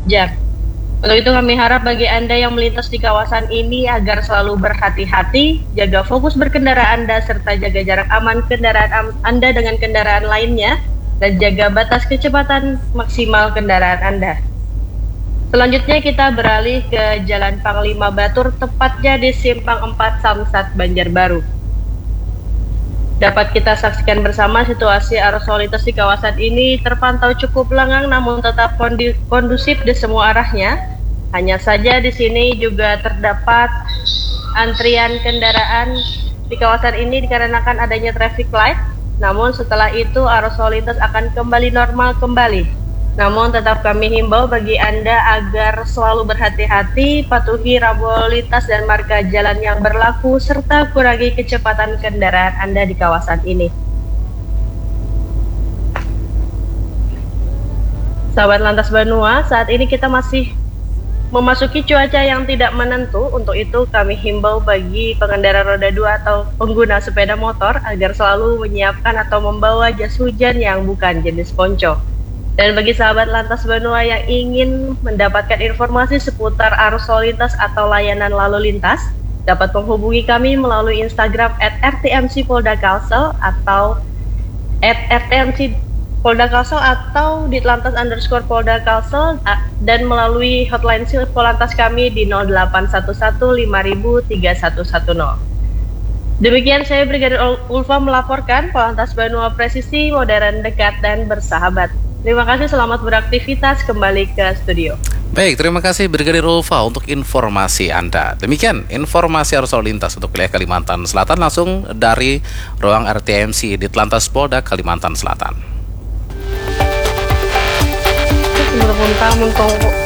jam. Untuk itu kami harap bagi Anda yang melintas di kawasan ini agar selalu berhati-hati, jaga fokus berkendara Anda, serta jaga jarak aman kendaraan Anda dengan kendaraan lainnya, dan jaga batas kecepatan maksimal kendaraan Anda. Selanjutnya kita beralih ke Jalan Panglima Batur, tepatnya di Simpang 4 Samsat, Banjarbaru. Dapat kita saksikan bersama situasi arus lalu lintas di kawasan ini terpantau cukup lengang namun tetap kondusif di semua arahnya. Hanya saja di sini juga terdapat antrian kendaraan di kawasan ini dikarenakan adanya traffic light. Namun setelah itu arus lalu lintas akan kembali normal kembali. Namun tetap kami himbau bagi Anda agar selalu berhati-hati, patuhi rambu lalu lintas dan marka jalan yang berlaku, serta kurangi kecepatan kendaraan Anda di kawasan ini. Sahabat Lantas Banua, saat ini kita masih memasuki cuaca yang tidak menentu. Untuk itu kami himbau bagi pengendara roda 2 atau pengguna sepeda motor agar selalu menyiapkan atau membawa jas hujan yang bukan jenis ponco. Dan bagi sahabat Lantas Banua yang ingin mendapatkan informasi seputar arus lalu lintas atau layanan lalu lintas, dapat menghubungi kami melalui Instagram @rtmc_polda_kalsel atau @rtmc_polda_kalsel atau @ditlantas_polda_kalsel dan melalui hotline Polantas kami di 0811 5000 3110. Demikian saya Brigadir Ulfa melaporkan, Polantas Banua presisi, modern, dekat, dan bersahabat. Terima kasih, selamat beraktivitas, kembali ke studio. Baik, terima kasih Brigadir Ulfa untuk informasi Anda. Demikian informasi arus lalu lintas untuk wilayah Kalimantan Selatan langsung dari ruang RTMC Ditlantas Polda Kalimantan Selatan. Sebelum